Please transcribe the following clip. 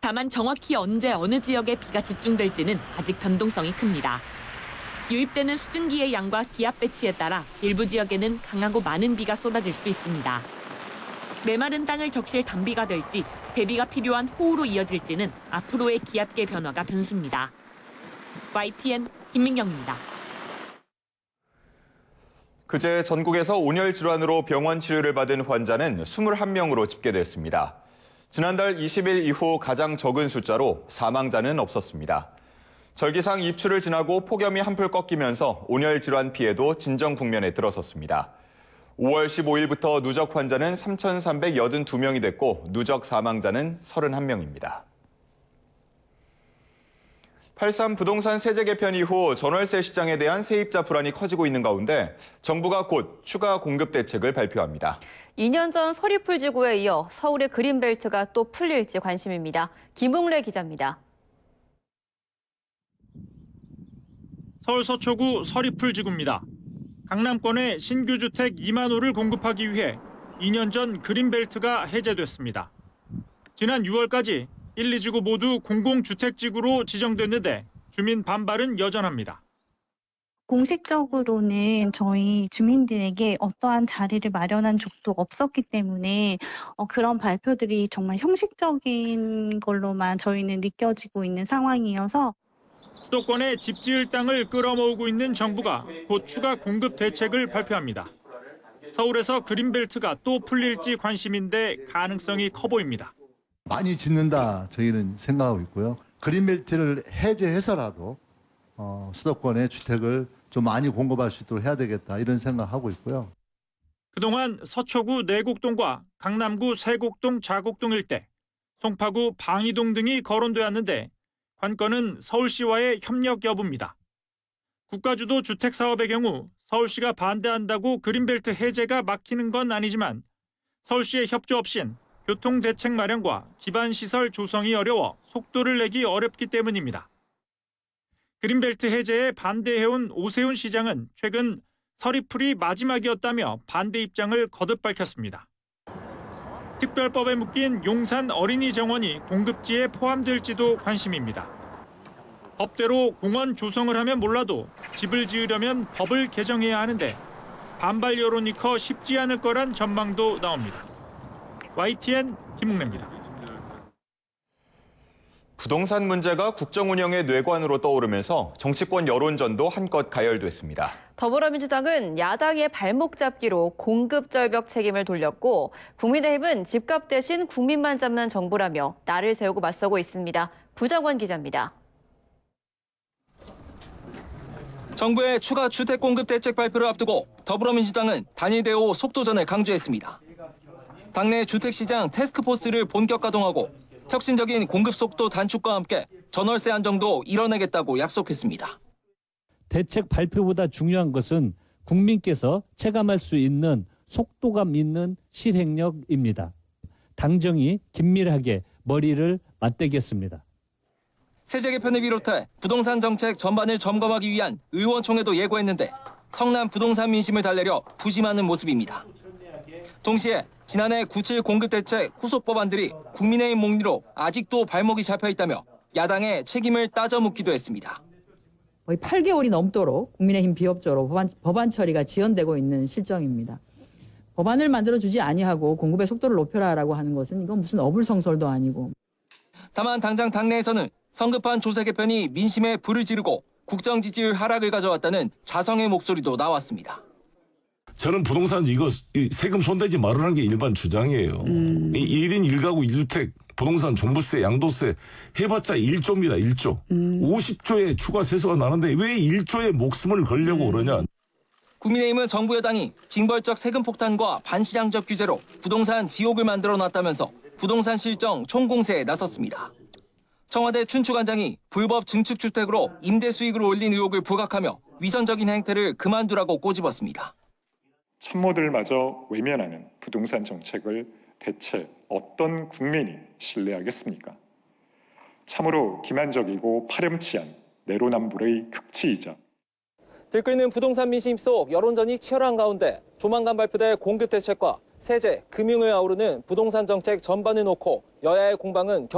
다만 정확히 언제 어느 지역에 비가 집중될지는 아직 변동성이 큽니다. 유입되는 수증기의 양과 기압 배치에 따라 일부 지역에는 강하고 많은 비가 쏟아질 수 있습니다. 메마른 땅을 적실 단비가 될지 대비가 필요한 호우로 이어질지는 앞으로의 기압계 변화가 변수입니다. YTN 김민경입니다. 그제 전국에서 온열 질환으로 병원 치료를 받은 환자는 21명으로 집계됐습니다. 지난달 20일 이후 가장 적은 숫자로 사망자는 없었습니다. 절기상 입추를 지나고 폭염이 한풀 꺾이면서 온열 질환 피해도 진정 국면에 들어섰습니다. 5월 15일부터 누적 환자는 3,382명이 됐고 누적 사망자는 31명입니다. 8.3 부동산 세제 개편 이후 전월세 시장에 대한 세입자 불안이 커지고 있는 가운데 정부가 곧 추가 공급 대책을 발표합니다. 2년 전 서리풀지구에 이어 서울의 그린벨트가 또 풀릴지 관심입니다. 김웅래 기자입니다. 서울 서초구 서리풀지구입니다. 강남권에 신규 주택 2만 호를 공급하기 위해 2년 전 그린벨트가 해제됐습니다. 지난 6월까지 1, 2지구 모두 공공주택지구로 지정됐는데 주민 반발은 여전합니다. 공식적으로는 저희 주민들에게 어떠한 자리를 마련한 적도 없었기 때문에 그런 발표들이 정말 형식적인 걸로만 저희는 느껴지고 있는 상황이어서 수도권에 집 지을 땅을 끌어모으고 있는 정부가 곧 추가 공급 대책을 발표합니다. 서울에서 그린벨트가 또 풀릴지 관심인데 가능성이 커 보입니다. 많이 짓는다 저희는 생각하고 있고요. 그린벨트를 해제해서라도 수도권의 주택을 좀 많이 공급할 수 있도록 해야 되겠다 이런 생각하고 있고요. 그동안 서초구 내곡동과 강남구 세곡동 자곡동 일대, 송파구 방이동 등이 거론되었는데 관건은 서울시와의 협력 여부입니다. 국가주도 주택사업의 경우 서울시가 반대한다고 그린벨트 해제가 막히는 건 아니지만 서울시의 협조 없인 교통대책 마련과 기반시설 조성이 어려워 속도를 내기 어렵기 때문입니다. 그린벨트 해제에 반대해온 오세훈 시장은 최근 서리풀이 마지막이었다며 반대 입장을 거듭 밝혔습니다. 특별법에 묶인 용산 어린이 정원이 공급지에 포함될지도 관심입니다. 법대로 공원 조성을 하면 몰라도 집을 지으려면 법을 개정해야 하는데 반발 여론이 커 쉽지 않을 거란 전망도 나옵니다. YTN 김웅래입니다. 부동산 문제가 국정 운영의 뇌관으로 떠오르면서 정치권 여론전도 한껏 가열됐습니다. 더불어민주당은 야당의 발목 잡기로 공급 절벽 책임을 돌렸고 국민의힘은 집값 대신 국민만 잡는 정부라며 날을 세우고 맞서고 있습니다. 구정원 기자입니다. 정부의 추가 주택 공급 대책 발표를 앞두고 더불어민주당은 단일 대오 속도전을 강조했습니다. 당내 주택시장 태스크포스를 본격 가동하고 혁신적인 공급 속도 단축과 함께 전월세 안정도 이뤄내겠다고 약속했습니다. 대책 발표보다 중요한 것은 국민께서 체감할 수 있는 속도감 있는 실행력입니다. 당정이 긴밀하게 머리를 맞대겠습니다. 세제 개편을 비롯해 부동산 정책 전반을 점검하기 위한 의원총회도 예고했는데 성남 부동산 민심을 달래려 부심하는 모습입니다. 동시에 지난해 97 공급 대책 후속 법안들이 국민의힘 목리로 아직도 발목이 잡혀 있다며 야당의 책임을 따져 묻기도 했습니다. 거의 8개월이 넘도록 국민의힘 비협조로 법안 처리가 지연되고 있는 실정입니다. 법안을 만들어주지 아니하고 공급의 속도를 높여라라고 하는 것은 이건 무슨 어불성설도 아니고. 다만 당장 당내에서는 성급한 조세 개편이 민심에 불을 지르고 국정 지지율 하락을 가져왔다는 자성의 목소리도 나왔습니다. 저는 부동산 이거 세금 손대지 말으라는 게 일반 주장이에요. 1인 1가구 1주택 부동산 종부세 양도세 해봤자 1조입니다. 1조. 50조의 추가 세수가 나는데 왜 1조의 목숨을 걸려고 그러냐. 국민의힘은 정부 여당이 징벌적 세금 폭탄과 반시장적 규제로 부동산 지옥을 만들어놨다면서 부동산 실정 총공세에 나섰습니다. 청와대 춘추관장이 불법 증축주택으로 임대 수익을 올린 의혹을 부각하며 위선적인 행태를 그만두라고 꼬집었습니다. 참모들마저 외면하는 부동산 정책을 대체 어떤 국민이 신뢰하겠습니까? 참으로 기만적이고 파렴치한 내로남불의 극치이자 들끓는 부동산 민심 속 여론전이 치열한 가운데 조만간 발표될 공급 대책과 세제, 금융을 아우르는 부동산 정책 전반을 놓고 여야의 공방은